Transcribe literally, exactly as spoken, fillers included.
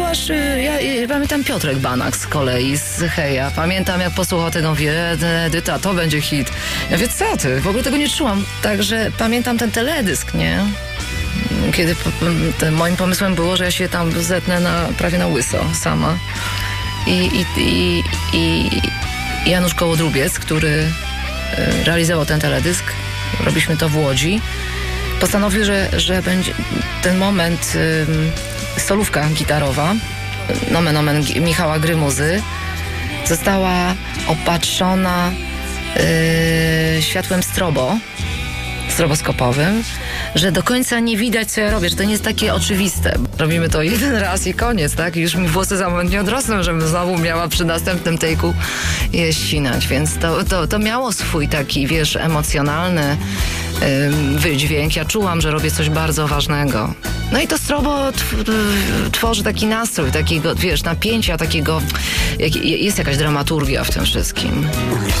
masz... y, Ja, y, pamiętam Piotrek Banak z kolei, z Heja. Pamiętam, jak posłuchał tego, wie, Edyta, to będzie hit. Ja mówię, co ty? W ogóle tego nie czułam. Także pamiętam ten teledysk, nie? Kiedy po- te, moim pomysłem było, że ja się tam zetnę na, prawie na łyso sama. I, i, i, i Janusz Kołodrubiec, który y, realizował ten teledysk, robiliśmy to w Łodzi, postanowił, że, że będzie ten moment, y, solówka gitarowa, nomen omen Michała Grymuzy, została opatrzona y, światłem strobo, stroboskopowym, że do końca nie widać, co ja robię, że to nie jest takie oczywiste. Robimy to jeden raz i koniec, tak? I już mi włosy za moment nie odrosną, żebym znowu miała przy następnym take'u je ścinać, więc to, to, to miało swój taki, wiesz, emocjonalny ym, wydźwięk. Ja czułam, że robię coś bardzo ważnego. No i to strobo tw- tworzy taki nastrój, takiego, wiesz, napięcia, takiego, jak, jest jakaś dramaturgia w tym wszystkim.